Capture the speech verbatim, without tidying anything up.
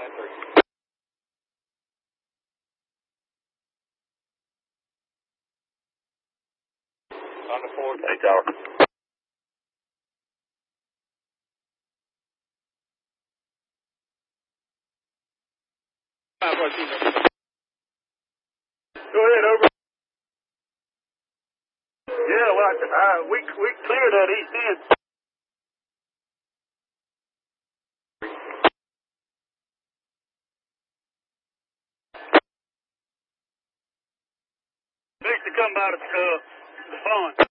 On the floor. Hey, Tower. Go ahead, over. Yeah, well, uh, we we cleared that east end. Needs to come by the uh, the fund.